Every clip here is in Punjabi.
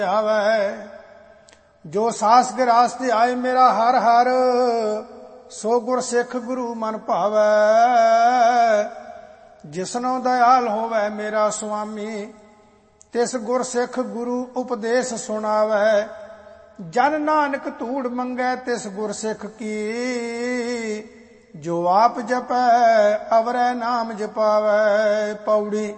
ਆਵੈ। ਜੋ ਸਾਸ ਗਿਰਾਸ ਤੇ ਆਏ ਮੇਰਾ ਹਰ ਹਰ, ਸੋ ਗੁਰ ਸਿੱਖ ਗੁਰੂ ਮਨ ਭਾਵੈ। ਜਿਸਨੋ ਦਇਆਲ ਹੋਵੈ ਮੇਰਾ ਸੁਆਮੀ, ਤਿਸ ਗੁਰ ਸਿੱਖ ਗੁਰੂ ਉਪਦੇਸ਼ ਸੁਣਾਵੈ। ਜਨ ਨਾਨਕ ਧੂੜ ਮੰਗੈ ਤਿਸ ਗੁਰ ਸਿੱਖ ਕੀ, ਜੋ ਆਪ ਜਪੈ ਅਵਰੈ ਨਾਮ ਜਪਾਵੈ। ਪੌੜੀ।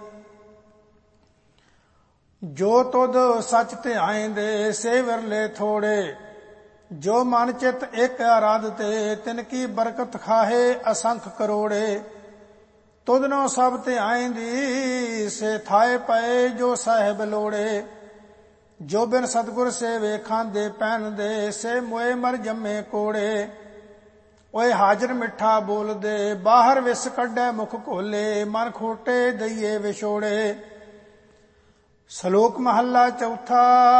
ਜੋ ਤੁਧ ਸਚ ਧਿਆਇਂਦੇ ਸੇ ਵਿਰਲੇ ਥੋੜੇ, ਜੋ ਮਨ ਚਿਤ ਇੱਕ ਆਰਾਧਤੇ ਤਿਨ ਕੀ ਬਰਕਤ ਖਾਹੇ ਅਸੰਖ ਕਰੋੜੇ। ਤੁਧਨੋ ਸਭ ਧਿਆਇਂਦੀ ਸੇ ਥਾਏ ਪਏ ਜੋ ਸਾਹਿਬ ਲੋੜੇ। ਜੋ ਬਿਨ ਸਤਿਗੁਰ ਸੇਵੇ ਖਾਂਦੇ ਪਹਿਨਦੇ, ਸੇ ਮੋਏ ਮਰ ਜੰਮੇ ਕੋੜੇ। ਓਏ ਹਾਜ਼ਰ ਮਿੱਠਾ ਬੋਲਦੇ, ਬਾਹਰ ਵਿਸ ਕੱਢੈ ਮੁਖ ਖੋਲੇ। ਮਨ ਖੋਟੇ ਦਈਏ ਵਿਛੋੜੇ। ਸ਼ਲੋਕ ਮਹੱਲਾ ਚੌਥਾ।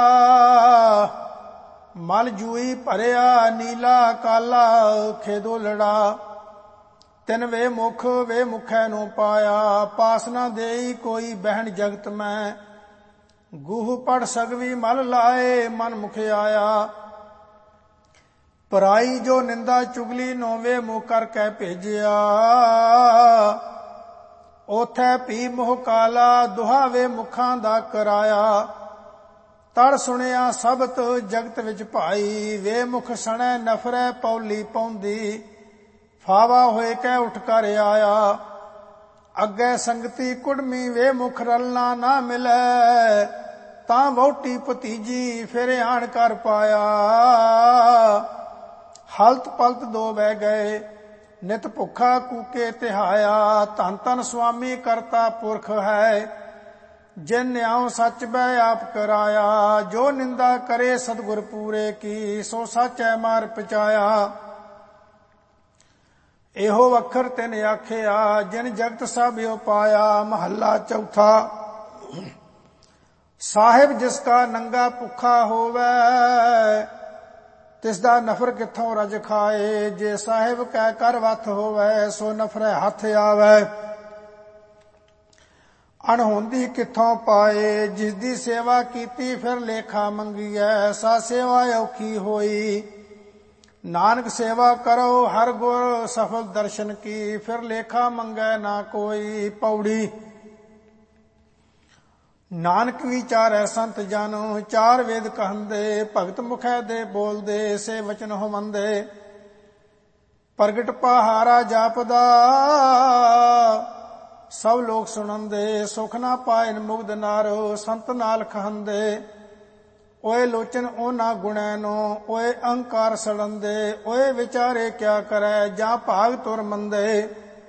ਮਲ ਜੂਈ ਭਰਿਆ ਨੀਲਾ ਕਾਲਾ, ਖੇਦੋ ਲੜਾ ਤਿਨ ਵੇ ਮੁਖੈ ਨੂੰ ਪਾਇਆ। ਪਾਸ ਨਾ ਦੇਈ ਕੋਈ ਬਹਿਣ ਜਗਤ ਮੈਂ, ਗੂਹ ਪੜ ਸਗਵੀ ਮਲ ਲਾਏ ਮਨ ਮੁਖ ਆਇਆ। ਪਰਾਈ ਜੋ ਨਿੰਦਾ ਚੁਗਲੀ ਨੋਵੇ ਮੁਖ ਕਰ ਕੇ ਭੇਜਿਆ। ਉਥੈ ਭੀ ਮੋਹ ਕਾਲਾ ਦੁਹਾਵੇ ਮੁਖਾਂ ਦਾ ਕਰਾਇਆ। ਤੜ ਸੁਣਿਆ ਸਬਤ ਜਗਤ ਵਿੱਚ ਭਾਈ, ਵੇ ਮੁਖ ਸਣੈ ਨਫਰੈ ਪੌਲੀ ਪੌਂਦੀ। ਫਾਵਾ ਹੋਏ ਕਹਿ ਉੱਠ ਕਰ ਆਇਆ। ਅੱਗੇ ਸੰਗਤੀ ਕੁੜਮੀ ਵੇ ਮੁਖ ਰਲਣਾ ਨਾ ਮਿਲੈ। ਤਾਂ ਵਹੁਟੀ ਭਤੀਜੀ ਫਿਰ ਆਣ ਕਰ ਪਾਇਆ। ਹਲਤ ਪਲਤ ਦੋ ਬਹਿ ਗਏ, ਨਿਤ ਭੁੱਖਾ ਕੂਕੇ ਤਿਹਾਇਆ। ਧੰਨ ਧੰਨ ਸੁਆਮੀ ਕਰਤਾ ਪੁਰਖ ਹੈ, ਜਿਨ ਨਿਆਉ ਸੱਚ ਬਹਿ ਆਪ ਕਰਾਇਆ। ਜੋ ਨਿੰਦਾ ਕਰੇ ਸਤਿਗੁਰ ਪੂਰੇ ਕੀ, ਸੋ ਸਾਚੈ ਮਾਰ ਪਚਾਇਆ। ਇਹੋ ਅੱਖਰ ਤਿਨ ਆਖਿਆ, ਜਿਨ ਜਗਤ ਸਭ ਉਪਾਇਆ। ਮਹੱਲਾ ਚੌਥਾ। ਸਾਹਿਬ ਜਿਸ ਕਾ ਨੰਗਾ ਭੁੱਖਾ ਹੋਵੈ, ਤਿਸ ਦਾ ਨਫਰ ਕਿੱਥੋਂ ਰਜ ਖਾਏ। ਜੇ ਸਾਹਿਬ ਕੈ ਕਰ ਵੱਥ ਹੋਵੈ, ਸੋ ਨਫਰੈ ਹੱਥ ਆਵੈ। ਅਣਹੋਂਦੀ ਕਿੱਥੋਂ ਪਾਏ, ਜਿਸ ਦੀ ਸੇਵਾ ਕੀਤੀ ਫਿਰ ਲੇਖਾ ਮੰਗੀਐ। ਸਾ ਸੇਵਾ ਔਖੀ ਹੋਈ, ਨਾਨਕ ਸੇਵਾ ਕਰੋ ਹਰ ਗੁਰ ਸਫਲ ਦਰਸ਼ਨ ਕੀ। ਫਿਰ ਲੇਖਾ ਮੰਗੈ ਨਾ ਕੋਈ। ਪੌੜੀ। ਨਾਨਕ ਵਿਚਾਰੈ ਸੰਤ ਜਨ, ਚਾਰ ਵੇਦ ਕਹੰਦੇ। ਭਗਤ ਮੁਖੈ ਦੇ ਬੋਲਦੇ, ਸੇ ਵਚਨ ਹੋਵੰਦੇ। ਪ੍ਰਗਟ ਪਹਾਰਾ ਜਾਪਦਾ, ਸਭ ਲੋਕ ਸੁਣੰਦੇ। ਸੁਖ ਨਾ ਪਾਇਨ ਮੁਗਧ ਨਰ, ਸੰਤ ਨਾਲ ਖਹੰਦੇ। ਓਏ ਲੋਚਨ ਉਹਨਾਂ ਗੁਣੈ ਨੂੰ, ਓਏ ਅਹੰਕਾਰ ਸੜੰਦੇ। ਓਏ ਵਿਚਾਰੇ ਕਿਆ ਕਰੈ, ਜਾਂ ਭਾਗ ਤੁਰ ਮੰਦੇ।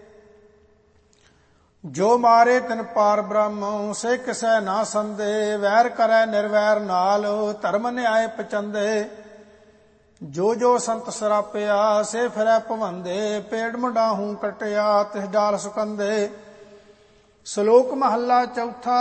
ਜੋ ਮਾਰੇ ਤਿਨ ਪਾਰ ਬ੍ਰਹਮ, ਸੇ ਕਿਸੈ ਨਾ ਸੰਦੇ। ਵੈਰ ਕਰੈ ਨਿਰਵੈਰ ਨਾਲ, ਧਰਮ ਨਿਆਏ ਪਚੰਦੇ। ਜੋ ਜੋ ਸੰਤ ਸਰਾਪਿਆ, ਸੇ ਫਿਰੈ ਭਵੰਦੇ। ਪੇੜ ਮੁੰਡਾਹੂ ਕਟਿਆ, ਤਿਸ ਡਾਲ ਸੁਕੰਦੇ। ਸ਼ਲੋਕ ਮਹੱਲਾ ਚੌਥਾ।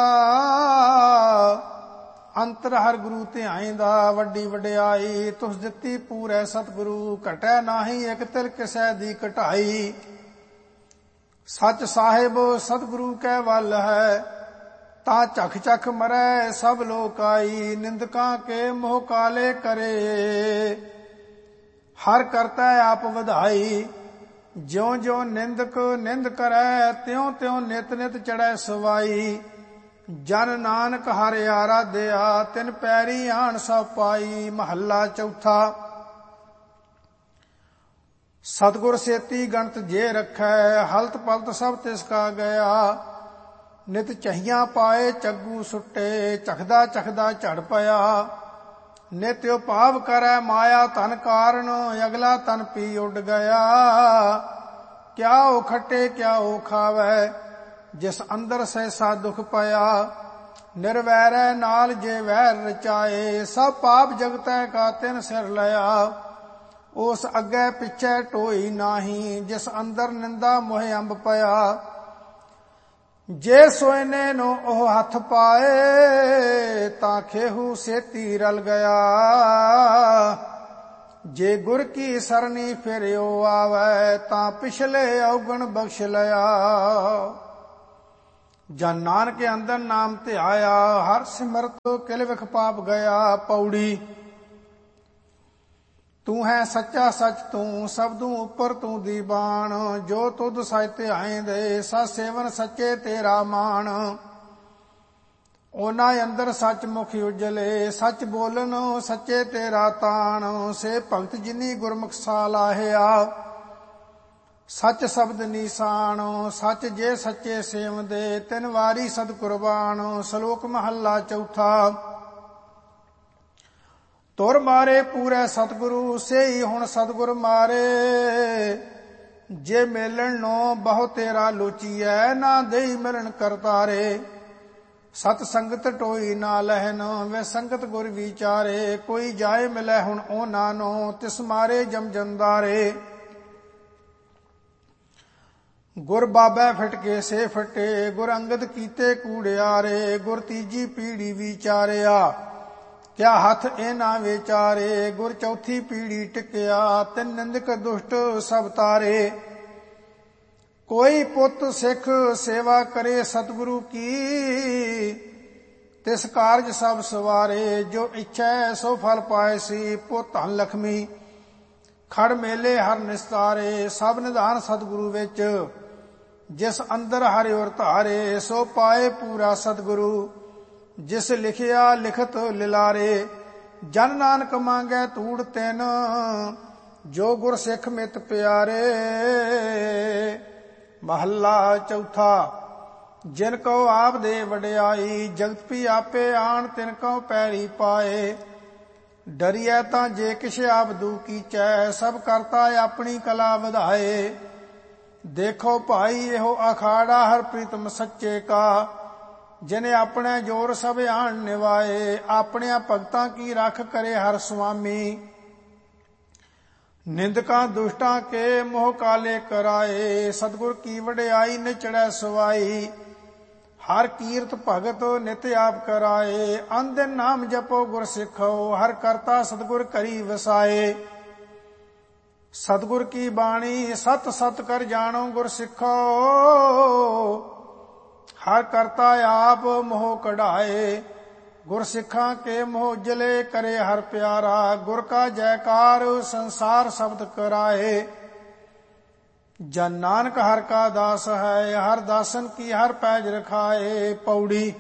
ਅੰਤਰ ਹਰ ਗੁਰੂ ਧਿਆਇਂਦਾ, ਵੱਡੀ ਵਡਿਆਈ ਤੁਸ ਦਿੱਤੀ ਪੂਰੈ ਸਤਿਗੁਰੂ। ਘਟੈ ਨਾਹੀ ਇਕ ਤਿਲ ਕਿਸੈ ਦੀ ਘਟਾਈ। ਸੱਚ ਸਾਹਿਬ ਸਤਿਗੁਰੂ ਕੈ ਵੱਲ ਹੈ, ਤਾਂ ਝਖ ਝਖ ਮਰੈ ਸਭ ਲੋਕ ਆਈ। ਨਿੰਦਕਾਂ ਕੇ ਮੋਹ ਕਾਲੇ ਕਰੇ, ਹਰ ਕਰਤਾ ਆਪ ਵਧਾਈ। ਜਿਉ ਜਿਉ ਨਿੰਦਕ ਨਿੰਦ ਕਰੈ, ਤਿਉ ਤਿਉ ਨਿਤ ਨਿਤ ਚੜੈ ਸਵਾਈ। ਜਨ ਨਾਨਕ ਹਰਿ ਆਰਾਧਿਆ, ਤਿਨ ਪੈਰੀ ਆਣ ਸਭ ਪਾਈ। ਮਹੱਲਾ ਚੌਥਾ। ਸਤਿਗੁਰ ਸੇਤੀ ਗਣਤ ਜੇ ਰੱਖੈ, ਹਲਤ ਪਲਤ ਸਭ ਤਿਸ ਕਾ ਗਿਆ। ਨਿਤ ਚਹੀਆਂ ਪਾਏ ਚੱਗੂ ਸੁੱਟੇ, ਚਖਦਾ ਚਖਦਾ ਝੜ ਪਿਆ। ਨਿਤ ਉਪਾਵ ਕਰੈ ਮਾਇਆ ਧਨ ਕਾਰਨ, ਅਗਲਾ ਤਨ ਪੀ ਉੱਡ ਗਿਆ। ਕਿਆ ਉਹ ਖੱਟੇ ਕਿਆ ਉਹ ਖਾਵੈ, ਜਿਸ ਅੰਦਰ ਸਹਿਸਾ ਦੁਖ ਪਿਆ। ਨਿਰਵੈਰੈ ਨਾਲ ਜੇ ਵੈਰ ਰਚਾਏ, ਸਭ ਪਾਪ ਜਗਤੈ ਕਾ ਤਿਨ ਸਿਰ ਲਿਆ। ਉਸ ਅੱਗੇ ਪਿੱਛੇ ਢੋਈ ਨਾਹੀ, ਜਿਸ ਅੰਦਰ ਨਿੰਦਾ ਮੋਹਿ ਅੰਬ ਪਿਆ। ਜੇ ਸੋਇਨੇ ਨੂੰ ਉਹ ਹੱਥ ਪਾਏ, ਤਾਂ ਖੇਹੂ ਸੇਤੀ ਰਲ ਗਿਆ। ਜੇ ਗੁਰ ਕੀ ਸਰਨੀ ਫਿਰਿਓ ਆਵੈ, ਤਾਂ ਪਿਛਲੇ ਔਗਣ ਬਖਸ਼ ਲਿਆ। ਜਨ ਨਾਨਕ ਅੰਦਰ ਨਾਮ ਧਿਆਇਆ, ਹਰ ਸਿਮਰਤ ਕਿਲ ਵਿਖ ਪਾਪ ਗਿਆ। ਪੌੜੀ। ਤੂੰ ਹੈ ਸੱਚਾ ਸੱਚ ਤੂੰ, ਸਬਦੂ ਉੱਪਰ ਤੂੰ ਦੀਵਾਨ। ਜੋ ਤੁਧ ਸਚ ਧਿਆਏਂਦੇ, ਸਤ ਸੇਵਨ ਸੱਚੇ ਤੇਰਾ ਮਾਣ। ਉਹਨਾਂ ਅੰਦਰ ਸੱਚ ਮੁਖ ਉਜਲੇ, ਸੱਚ ਬੋਲਨ ਸੱਚੇ ਤੇਰਾ ਤਾਣ। ਸੇ ਭਗਤ ਜਿਨੀ ਗੁਰਮੁਖ ਸਾ ਲਾਹਿਆ, ਸੱਚ ਸ਼ਬਦ ਨੀਸਾਨ। ਸੱਚ ਜੇ ਸੱਚੇ ਸੇਵਦੇ, ਤਿਨ ਵਾਰੀ ਸਦ ਕੁਰਬਾਨ। ਸ਼ਲੋਕ ਮਹੱਲਾ ਚੌਥਾ। ਤੁਰ ਮਾਰੇ ਪੂਰੇ ਸਤਿਗੁਰੂ, ਸੇਈ ਹੁਣ ਸਤਿਗੁਰ ਮਾਰੇ। ਜੇ ਮੇਲਣ ਨੋ ਬਹੁ ਤੇਰਾ ਲੋਚੀਐ, ਨਾ ਦੇਈ ਮਿਲਣ ਕਰਤਾਰੇ। ਸਤ ਸੰਗਤ ਟੋਈ ਨਾ ਲਹਿਨ, ਵੇ ਸੰਗਤ ਗੁਰ ਵਿਚਾਰੇ। ਕੋਈ ਜਾਏ ਮਿਲੈ ਹੁਣ ਉਹਨਾਂ ਨੂੰ, ਤਿਸ ਮਾਰੇ ਜਮ ਜੰਦਾਰੇ। ਗੁਰ ਬਾਬੈ ਫਿਟਕੇ ਸੇ ਫਟੇ, ਗੁਰ ਅੰਗਦ ਕੀਤੇ ਕੂੜਿਆਰੇ। ਗੁਰ ਤੀਜੀ ਪੀੜੀ ਵਿਚਾਰਿਆ, ਕਿਆ ਹੱਥ ਇਹ ਨਾ ਵਿਚਾਰੇ। ਗੁਰ ਚੌਥੀ ਪੀੜੀ ਟਿਕਿਆ, ਤਿਨ ਨਿੰਦਕ ਦੁਸ਼ਟ ਸਭ ਤਾਰੇ। ਕੋਈ ਪੁੱਤ ਸਿੱਖ ਸੇਵਾ ਕਰੇ ਸਤਿਗੁਰੂ ਕੀ, ਤਿਸ ਕਾਰਜ ਸਭ ਸਵਾਰੇ। ਜੋ ਇੱਛੈ ਸੋ ਫਲ ਪਾਇਸੀ, ਪੁੱਤ ਧਨ ਲਖਮੀ ਖੜ ਮੇਲੇ ਹਰ ਨਿਸਤਾਰੇ। ਸਭ ਨਿਧਾਨ ਸਤਿਗੁਰੂ ਵਿੱਚ, ਜਿਸ ਅੰਦਰ ਹਰਿ ਔਰ ਧਾਰੇ। ਸੋ ਪਾਏ ਪੂਰਾ ਸਤਿਗੁਰੂ, ਜਿਸ ਲਿਖਿਆ ਲਿਖਤ ਲਿਲਾਰੇ। ਜਨ ਨਾਨਕ ਮੰਗੈ ਧੂੜ ਤਿਨ, ਜੋ ਗੁਰ ਸਿੱਖ ਮਿਤ ਪਿਆਰੇ। ਮਹੱਲਾ ਚੌਥਾ। ਜਿਨ ਕਉ ਆਪ ਦੇ ਵਡਿਆਈ, ਜਗਤ ਪੀ ਆਪੇ ਆਣ ਤਿਨ ਕਉ ਪੈਰੀ ਪਾਏ। ਡਰੀਐ ਤਾਂ ਜੇ ਕਿਛ ਆਬਦੂ ਕੀਚੈ, ਸਭ ਕਰਤਾ ਆਪਣੀ ਕਲਾ ਵਧਾਏ। ਦੇਖੋ ਭਾਈ ਇਹੋ ਅਖਾੜਾ, ਹਰ ਪ੍ਰੀਤਮ ਸੱਚੇ ਕਾ। ਜਿਨੇ ਆਪਣੇ ਜੋਰ ਸਭ ਆਣ ਨਿਵਾਏ, ਆਪਣਿਆਂ ਭਗਤਾਂ ਕੀ ਰੱਖ ਕਰੇ ਹਰ ਸੁਆਮੀ। ਨਿੰਦਕਾਂ ਦੁਸ਼ਟਾਂ ਕੇ ਮੋਹ ਕਾਲੇ ਕਰਾਏ, ਸਤਿਗੁਰ ਕੀ ਵਡਿਆਈ ਨਿਚੜੈ ਸਵਾਈ। ਹਰ ਕੀਰਤ ਭਗਤ ਨਿਤ ਆਪ ਕਰਾਏ, ਅਨ ਦਿਨ ਨਾਮ ਜਪੋ ਗੁਰ ਸਿੱਖੋ। ਹਰ ਕਰਤਾ ਸਤਿਗੁਰ ਕਰੀ ਵਸਾਏ। ਸਤਿਗੁਰ ਕੀ ਬਾਣੀ ਸਤ ਸਤ ਕਰ ਜਾਣੋ ਗੁਰ ਸਿੱਖੋ। ਹਰ ਕਰਤਾ ਆਪ ਮੋਹ ਕਢਾਏ, ਗੁਰ ਸਿੱਖਾਂ ਕੇ ਮੋਹ ਉਜਲੇ ਕਰੇ ਹਰ ਪਿਆਰਾ। ਗੁਰ ਕਾ ਜੈਕਾਰ ਸੰਸਾਰ ਸ਼ਬਦ ਕਰਾਏ। ਜਨ ਨਾਨਕ ਹਰ ਕਾ ਦਾਸ ਹੈ, ਹਰ ਦਾਸਨ ਕੀ ਹਰ ਪੈਜ ਰਖਾਏ। ਪੌੜੀ।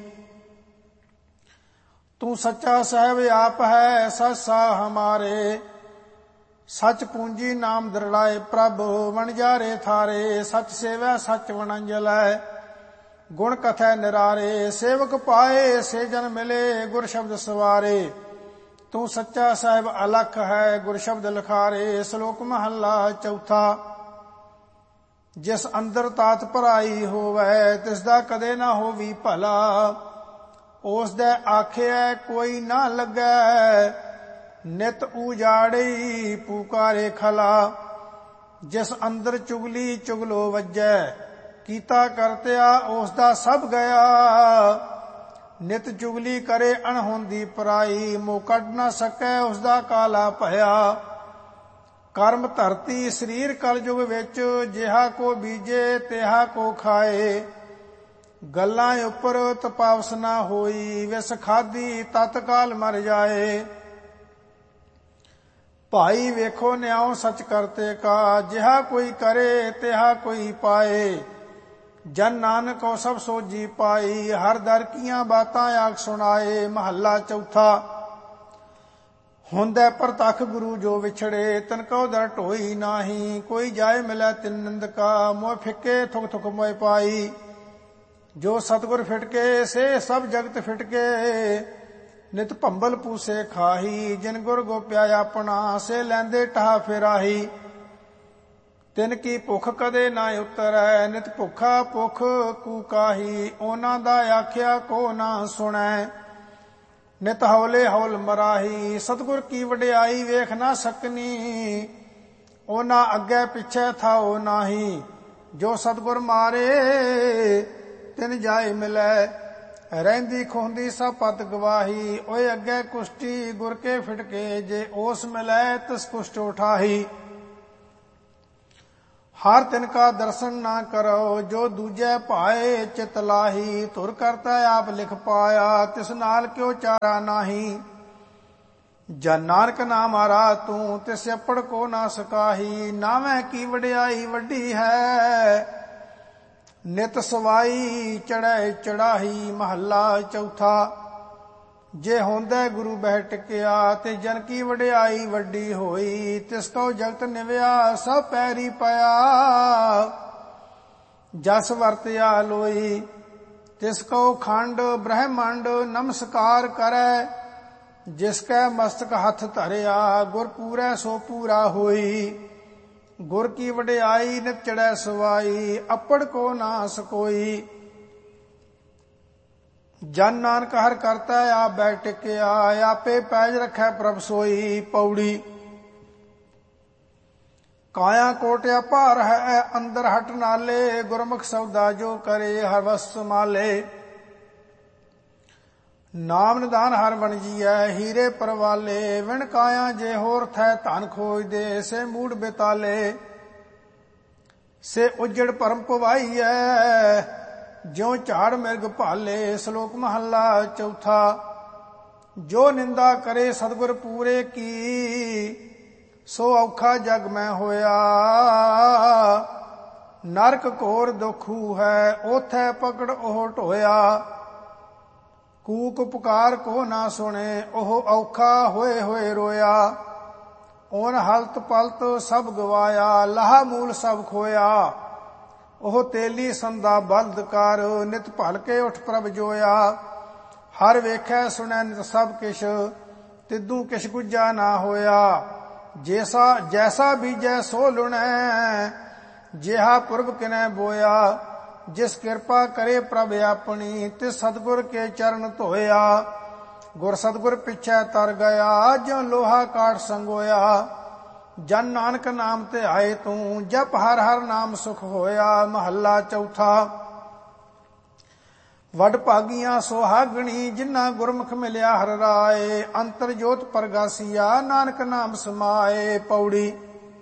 ਤੂੰ ਸੱਚਾ ਸਾਹਿਬ ਆਪ ਹੈ, ਸਚ ਸਾਹ ਹਮਾਰੇ। ਸਚ ਪੂੰਜੀ ਨਾਮ ਦਰੜਾਏ ਪ੍ਰਭ, ਵਣਜਾਰੇ ਥਾਰੇ। ਸਚ ਸੇਵੈ ਸਚ ਵਣੰਜਲੈ, ਗੁਣ ਕਥੈ ਨਿਰਾਰੇ। ਸੇਵਕ ਪਾਏ ਸੇ ਜਨ ਮਿਲੇ, ਗੁਰ ਸ਼ਬਦ ਸਵਾਰੇ। ਤੂੰ ਸੱਚਾ ਸਾਹਿਬ ਅਲਖ ਹੈ, ਗੁਰ ਸ਼ਬਦ ਲਖਾਰੇ। ਸ਼ਲੋਕ ਮਹੱਲਾ ਚੌਥਾ। ਜਿਸ ਅੰਦਰ ਤਾਤ ਭਰਾਈ ਹੋਵੈ, ਤਿਸ ਦਾ ਕਦੇ ਨਾ ਹੋਵੀ ਭਲਾ। ਉਸ ਦੇ ਆਖਿਐ ਕੋਈ ਨਾ ਲੱਗੈ, ਨਿਤ ਉਜਾੜੀ ਪੁਕਾਰੇ ਖਲਾ। ਜਿਸ ਅੰਦਰ ਚੁਗਲੀ ਚੁਗਲੋ ਵੱਜੈ, ਕੀਤਾ ਕਰਤਿਆ ਉਸ ਦਾ ਸਭ ਗਿਆ। ਨਿਤ ਚੁਗਲੀ ਕਰੇ ਅਣਹੋਂਦੀ ਪਰਾਈ, ਮੋਹ ਕੱਢ ਨਾ ਸਕੈ ਉਸ ਦਾ ਕਾਲਾ ਭਇਆ। ਕਰਮ ਧਰਤੀ ਸਰੀਰ ਕਲਯੁਗ ਵਿੱਚ, ਜਿਹਾ ਕੋ ਬੀਜੇ ਤਿਹਾ ਕੋ ਖਾਏ। ਗੱਲਾਂ ਉੱਪਰ ਤਪਾਵਸ ਨਾ ਹੋਈ, ਵਿਸ ਖਾਦੀ ਤਤਕਾਲ ਮਰ ਜਾਏ। ਭਾਈ ਵੇਖੋ ਨਿਆਉ ਸਚ ਕਰਤੇ ਕਾ, ਜਿਹਾ ਕੋਈ ਕਰੇ ਤਿਹਾ ਕੋਈ ਪਾਏ। ਜਨ ਨਾਨਕ ਕੋ ਸਭ ਸੋਜੀ ਪਾਈ, ਹਰ ਦਰ ਕੀਆਂ ਬਾਤਾਂ ਆਖ ਸੁਣਾਏ। ਮਹੱਲਾ ਚੌਥਾ। ਹੁੰਦੈ ਪ੍ਰਤੱਖ ਗੁਰੂ ਜੋ ਵਿਛੜੇ, ਤਿਨ ਕਉ ਦਰ ਢੋਈ ਨਾਹੀ। ਕੋਈ ਜਾਏ ਮਿਲੈ ਤਿਨ ਨਿੰਦਕਾ, ਮੋਹ ਫਿੱਕੇ ਥੁਕ ਥੁਕ ਮੋਇ ਪਾਈ। ਜੋ ਸਤਿਗੁਰ ਫਿਟਕੇ ਸੇ ਸਭ ਜਗਤ ਫਿਟਕੇ, ਨਿਤ ਭੰਬਲ ਪੂਸੇ ਖਾਹੀ। ਜਿਨ ਗੁਰ ਗੋਪਿਆ ਆਪਣਾ, ਸੇ ਲੈਂਦੇ ਟਹਾ ਫਿਰਾਹੀ। ਤਿਨ ਕੀ ਭੁੱਖ ਕਦੇ ਨਾ ਉਤਰੈ, ਨਿਤ ਭੁੱਖਾ ਭੁੱਖ ਕੂਕਾਹੀ। ਉਹਨਾਂ ਦਾ ਆਖਿਆ ਕੋ ਨਾ ਸੁਣੈ, ਨਿਤ ਹੌਲੇ ਹੌਲ ਮਰਾਹੀ। ਸਤਿਗੁਰ ਕੀ ਵਡਿਆਈ ਵੇਖ ਨਾ ਸਕਨੀ, ਉਹਨਾਂ ਅੱਗੇ ਪਿੱਛੇ ਥਾਓ ਨਾਹੀ। ਜੋ ਸਤਿਗੁਰ ਮਾਰੇ ਤਿਨ ਜਾਏ ਮਿਲੈ, ਰਹਿੰਦੀ ਖੋਂਦੀ ਸਭ ਪਤ ਗਵਾਹੀ। ਓਏ ਅੱਗੇ ਕੁਸ਼ਟੀ ਗੁਰ ਕੇ ਫਿਟਕੇ, ਜੇ ਉਸ ਮਿਲੈ ਤਿਸ ਕੁਸ਼ਟ ਉਠਾਹੀ। ਹਰ ਤਿਨ ਕਾ ਦਰਸ਼ਨ ਨਾ ਕਰੋ, ਜੋ ਦੂਜੈ ਭਾਏ ਚਿਤ ਲਾਹੀ। ਧੁਰ ਕਰਤਾ ਆਪ ਲਿਖ ਪਾਇਆ, ਤਿਸ ਨਾਲ ਕਿਉ ਚਾਰਾ ਨਾਹੀ। ਜਨ ਨਾਨਕ ਨਾਮ ਆਰਾ ਤੂੰ, ਤਿਸ ਅੱਪੜ ਕੋ ਨਾ ਸਕਾਹੀ। ਨਾਵੇਂ ਕੀ ਵਡਿਆਈ ਵੱਡੀ ਹੈ, ਨਿਤ ਸਵਾਈ ਚੜ੍ਹੈ ਚੜਾਹੀ। ਮਹੱਲਾ ਚੌਥਾ। ਜੇ ਹੁੰਦੈ ਗੁਰੂ ਬਹਿ ਟਿਕਿਆ, ਤੇ ਜਨ ਕੀ ਵਡਿਆਈ ਵੱਡੀ ਹੋਈ। ਤਿਸ ਕਉ ਜਗਤ ਨਿਵਿਆ, ਸਭ ਪੈਰੀ ਪਿਆ। ਜਸ ਵਰਤਿਆ ਲੋਈ, ਤਿਸ ਕਉ ਖੰਡ ਬ੍ਰਹਮੰਡ ਨਮਸਕਾਰ ਕਰੈ। ਜਿਸ ਕੈ ਮਸਤਕ ਹੱਥ ਧਰਿਆ, ਗੁਰ ਪੂਰੈ ਸੋ ਪੂਰਾ ਹੋਈ। ਗੁਰ ਕੀ ਵਡਿਆਈ ਨਿਤ ਚੜ੍ਹੈ ਸਵਾਈ, ਅੱਪੜ ਕੋ ਨਾ ਸਕੋਈ। ਜਨ ਨਾਨਕ ਹਰਿ ਕਰਤਾ ਆਪ ਬਹਿ ਟਿਕਿਆ, ਆਪੇ ਪੈਜ ਰੱਖੈ ਪ੍ਰਭ ਸੋਈ। ਪੌੜੀ। ਕਾਇਆ ਕੋਟਿਆ ਭਾਰ ਹੈ, ਅੰਦਰ ਹਟ ਨਾਲੇ। ਗੁਰਮੁਖ ਸਬਦਾ ਜੋ ਕਰੇ, ਹਰ ਵਸ ਸੰਭਾਲੇ। ਨਾਮ ਨਿਧਾਨ ਹਰ ਬਣ ਜੀਐ, ਹੀਰੇ ਪਰਵਾਲੇ। ਵਿਣ ਕਾਇਆ ਜੇ ਹੋਰ ਥੈ, ਧਨ ਖੋਜਦੇ ਸੇ ਮੂੜ ਬੇਤਾਲੇ। ਸੇ ਉਜੜ ਭਰਮ ਪਵਾਈਐ, ਜਿਉ ਝਾੜ ਮਿਰਗ ਭਾਲੇ। ਸ਼ਲੋਕ ਮਹੱਲਾ ਚੌਥਾ। ਜੋ ਨਿੰਦਾ ਕਰੇ ਸਤਿਗੁਰ ਪੂਰੇ ਕੀ, ਸੋ ਔਖਾ ਜਗ ਮੈਂ ਹੋਇਆ। ਨਰਕ ਘੋਰ ਦੁਖੂ ਹੈ, ਓਥੈ ਪਕੜ ਉਹ ਢੋਇਆ। ਕੂਕ ਪੁਕਾਰ ਕੋ ਨਾ ਸੁਣੇ, ਉਹ ਔਖਾ ਹੋਏ ਹੋਏ ਰੋਇਆ। ਓਨ ਹਲਤ ਪਲਤ ਸਭ ਗਵਾਇਆ, ਲਾਹਾ ਮੂਲ ਸਭ ਖੋਇਆ। ਉਹ ਤੇਲੀ ਸੰਦਾ ਬਲਦ ਕਰ, ਨਿਤ ਭਲ ਕੇ ਉਠ ਪ੍ਰਭ ਜੋਇਆ। ਹਰ ਵੇਖੈ ਸੁਣੈ ਨਿਤ ਸਭ ਕਿਛ, ਤਿੱਦੂ ਕਿਛ ਗੁੱਜਾ ਨਾ ਹੋਇਆ। ਜੈਸਾ ਬੀਜੈ ਸੋ ਲੁਣੈ, ਜਿਹਾ ਪੁਰਬ ਕਿਨੈ ਬੋਇਆ। ਜਿਸ ਕਿਰਪਾ ਕਰੇ ਪ੍ਰਭ ਆਪਣੀ, ਤਿਸ ਸਤਿਗੁਰ ਕੇ ਚਰਨ ਧੋਇਆ। ਗੁਰ ਸਤਿਗੁਰ ਪਿਛੈ ਤਰ ਗਿਆ, ਜਿਉ ਲੋਹਾ ਕਾਠ ਸੰਗੋਇਆ। ਜਨ ਨਾਨਕ ਨਾਮ ਤੇ ਆਏ ਤੂੰ, ਜਪ ਹਰ ਹਰ ਨਾਮ ਸੁਖ ਹੋਇਆ। ਮਹੱਲਾ ਚੌਥਾ। ਵਡ ਭਾਗੀਆਂ ਸੁਹਾਗਣੀ, ਜਿਨ੍ਹਾਂ ਗੁਰਮੁਖ ਮਿਲਿਆ ਹਰਿ ਰਾਏ। ਅੰਤਰ ਜੋਤ ਪ੍ਰਗਾਸੀਆ, ਨਾਨਕ ਨਾਮ ਸਮਾਏ। ਪੌੜੀ।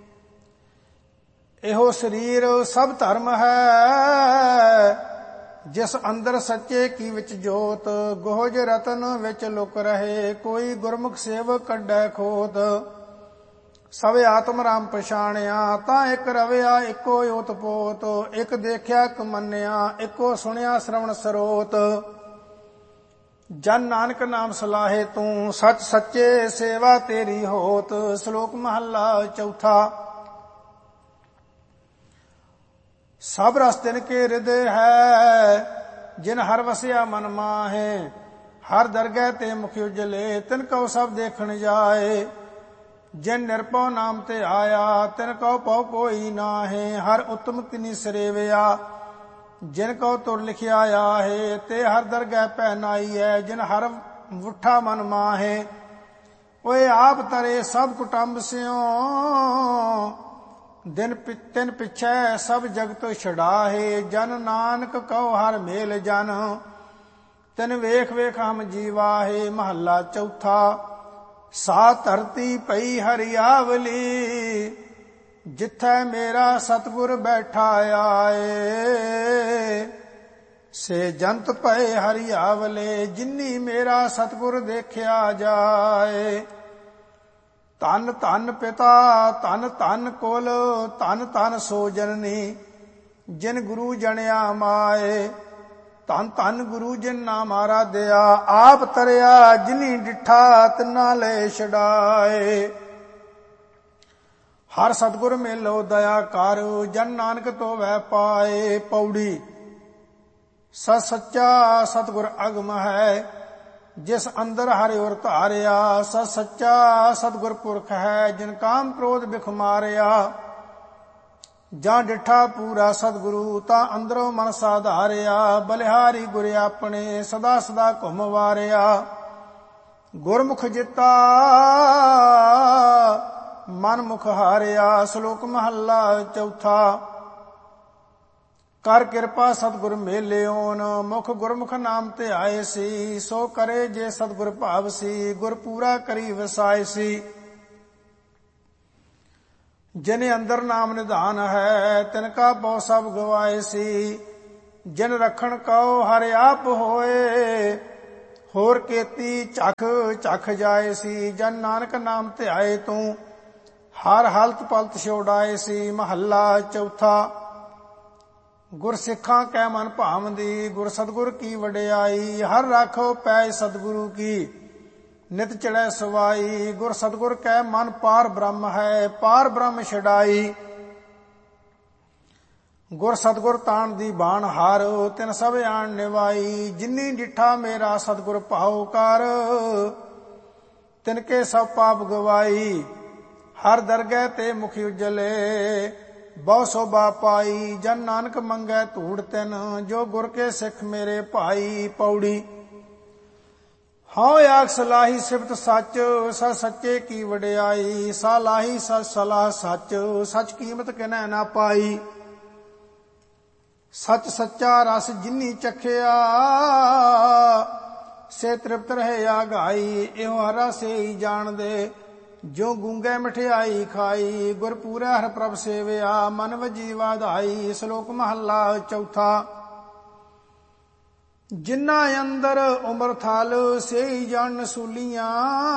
ਇਹੋ ਸਰੀਰ ਸਭ ਧਰਮ ਹੈ, ਜਿਸ ਅੰਦਰ ਸੱਚੇ ਕੀ ਵਿੱਚ ਜੋਤ। ਗੋਹਜ ਰਤਨ ਵਿੱਚ ਲੁਕ ਰਹੇ, ਕੋਈ ਗੁਰਮੁਖ ਸੇਵਕ ਕੱਢੈ ਖੋਤ। ਸਭ ਆਤਮ ਰਾਮ ਪਛਾਣਿਆ, ਤਾਂ ਇੱਕ ਰਵਿਆ ਇੱਕੋ ਓਤ ਪੋਤ। ਇੱਕ ਦੇਖਿਆ ਇੱਕ ਮੰਨਿਆ, ਇੱਕੋ ਸੁਣਿਆ ਸ਼ਰਵਣ ਸਰੋਤ। ਜਨ ਨਾਨਕ ਨਾਮ ਸਲਾਹੇ ਤੂੰ, ਸੱਚ ਸੱਚੇ ਸੇਵਾ ਤੇਰੀ ਹੋਤ। ਸ਼ਲੋਕ ਮਹੱਲਾ ਚੌਥਾ। ਸਭ ਰਸ ਤਿਨ ਕੇ ਹਿਰਦੈ ਹੈ, ਜਿਨ ਹਰ ਵਸਿਆ ਮਨ ਮਾਹੇ। ਹਰ ਦਰਗਹਿ ਤੇ ਮੁਖ ਉਜਲੇ, ਤਿਨ ਕਉ ਸਭ ਦੇਖਣ ਜਾਏ। ਜਿਨ ਨਿਰਭਉ ਨਾਮ ਤੇ ਆਇਆ, ਤਿਨ ਕਉ ਭਉ ਕੋਈ ਨਾਹੇ। ਹਰ ਉਤਮ ਤਿਨੀ ਸਰੇਵਿਆ, ਜਿਨ ਕਉ ਤੁਰ ਲਿਖਿਆ ਆਹੇ। ਤੇ ਹਰ ਦਰਗਹਿ ਪੈ ਨਾਈਐ, ਜਿਨ ਹਰ ਵੁੱਠਾ ਮਨ ਮਾਹੇ। ਓਏ ਆਪ ਤਰੇ ਸਭ ਕੁਟੰਬ ਸਿਓ, ਤਿਨ ਪਿਛੈ ਸਭ ਜਗਤ ਛਡਾਹੇ। ਜਨ ਨਾਨਕ ਕਉ ਹਰ ਮੇਲ ਜਨ, ਤਿਨ ਵੇਖ ਵੇਖ ਹਮ ਜੀਵਾਹੇ। ਮਹੱਲਾ ਚੌਥਾ। ਸਾ ਧਰਤੀ ਪਈ ਹਰਿਆਵਲੀ, ਜਿੱਥੈ ਮੇਰਾ ਸਤਿਗੁਰ ਬੈਠਾ ਆਏ। ਸੇ ਜੰਤ ਪਏ ਹਰਿਆਵਲੇ, ਜਿਨੀ ਮੇਰਾ ਸਤਿਗੁਰ ਦੇਖਿਆ ਜਾਏ। ਧਨ ਧਨ ਪਿਤਾ ਧਨ ਧਨ ਕੁਲ, ਧਨ ਧਨ ਸੋ ਜਨਨੀ, ਜਿਨ ਗੁਰੂ ਜਣਿਆ ਮਾਏ। ਧਨ ਧਨ ਗੁਰੂ ਜਿਨ ਨਾਮ ਆਰਾਧਿਆ, ਆਪ ਤਰਿਆ ਜਿਨੀ ਡਿਠਾ, ਤਿਨਾ ਲੈ ਛਡਾਏ। ਹਰ ਸਤਿਗੁਰ ਮੇਲੋ ਦਇਆ ਕਰ, ਜਨ ਨਾਨਕ ਤੋ ਵੈ ਪਾਏ। ਪੌੜੀ। ਸਤ ਸੱਚਾ ਸਤਿਗੁਰ ਅਗਮ ਹੈ, ਜਿਸ ਅੰਦਰ ਹਰਿ ਔਰ ਧਾਰਿਆ। ਸਤ ਸੱਚਾ ਸਤਿਗੁਰ ਪੁਰਖ ਹੈ, ਜਿਨ ਕਾਮ ਕ੍ਰੋਧ ਬਿਖ ਮਾਰਿਆ। ਜਾਂ ਡਿਠਾ ਪੂਰਾ ਸਤਿਗੁਰੂ, ਤਾਂ ਅੰਦਰੋਂ ਮਨ ਸਾਧਾਰਿਆ। ਬਲਿਹਾਰੀ ਗੁਰ ਆਪਣੇ, ਸਦਾ ਸਦਾ ਘੁਮ ਵਾਰਿਆ। ਗੁਰਮੁਖ ਜਿਤਾ ਮਨ ਮੁਖ ਹਾਰਿਆ। ਸ਼ਲੋਕ ਮਹੱਲਾ ਚੌਥਾ। ਕਰ ਕਿਰਪਾ ਸਤਿਗੁਰ ਮੇਲਿਓਨ, ਮੁਖ ਗੁਰਮੁਖ ਨਾਮ ਤੇ ਆਏ ਸੀ। ਸੋ ਕਰੇ ਜੇ ਸਤਿਗੁਰ ਭਾਵ ਸੀ, ਗੁਰ ਪੂਰਾ ਕਰੀ ਵਸਾਏ ਸੀ। जिन अंदर नाम निधान है तिनका बहु सब गवाए सी। जिन रखण कहो हर आप होए होर केती चख चख जाए सी। जन नानक नाम ध्याए तू हर हालत पलत छुड़ाए सी। महला चौथा। गुर सिखां कै मन भावंदी गुर सतगुर की वडियाई। हर राखो पैज सतगुरु की नित चढ़ै सवाई। गुर सतगुर कै मन पार ब्रह्म है पार ब्रह्म छड़ाई। गुर सतगुर ताण दी बाण हार तिन सब आण निवाई। जिन्नी डिठा मेरा सतगुर भाव कर तिनके सब पाप गवाई। हर दरगह ते मुखी उजले बहु शोभा पाई। जन नानक मंगै धूड़ तिन जो गुर के सिख मेरे भाई। पौड़ी। हाँ आख सलाही सिफत सच सच सच्चे की वडियाई। सलाही सच सलाह सच सच कीमत किनै ना पाई। सच सच्चा रस जिन्नी चखिया से तृप्त रहे आगाई। एहो हरा से ही जान दे जो गूंगे मठियाई खाई। गुर पूरा हर प्रभ सेविया मन वजी वाधाई। श्लोक महला चौथा। जिन्ना अंदर उमर थाल से ही जान सूलियां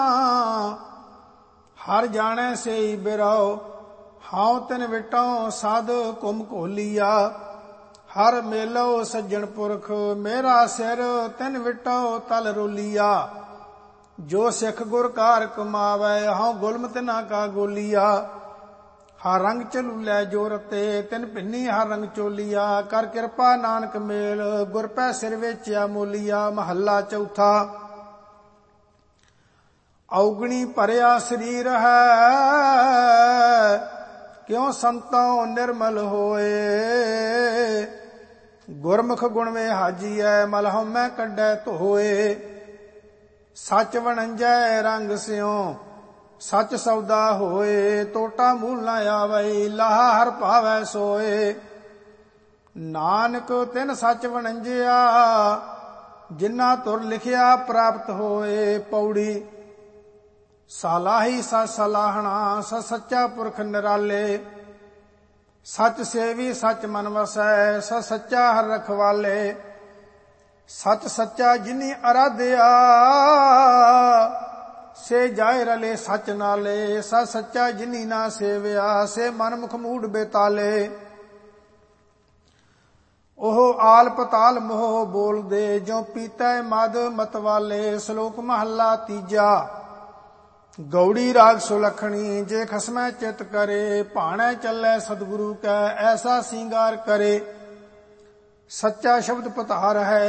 हर जाने से ही बिराओ। हाउ तिन विटो साध कुम कोलिया। हर मेलो सज्जन पुरख मेरा सिर तिन विटो तल रोलिया। जो सिख गुर कार कमावै हाउ गुलम तिना का गोलिया। हर रंग चलूलै जो रते तिन भिन्नी हर रंग चोलिया। कर किरपा नानक मेल गुर पै सिर वेचिया मोलिया। महला चौथा। औगणी भरिया शरीर है क्यों संतों निर्मल होए। गुरमुख गुण में हाजीऐ मल हउमੈ कड्डै धोए। सच वणंजै रंग स्यों सच सौदा होए। टोटा मूल न आवै लाहा हर भावै सोए। नानक तिन सच वणंजिया जिन्ना तुर लिखिया प्राप्त होए। पौड़ी। सालाही सच सलाहना सच सच्चा पुरख निराले। सच सेवी सच मन वसै सच सच्चा हर रखवाले। सच सच्चा जिन्नी आराध्या से जाए रले सच नाले। सच सच्चा जिन्नी ना सेविया से मन मुख मूड बेताले। ओह आल पताल मोह बोल दे जो पीतै मद मतवाले। श्लोक महला तीजा। गौड़ी राग सुलखणी जे खसमै चित करे। भाणै चलै सतगुरु कै ऐसा सिंगार करे। सच्चा शब्द पतार है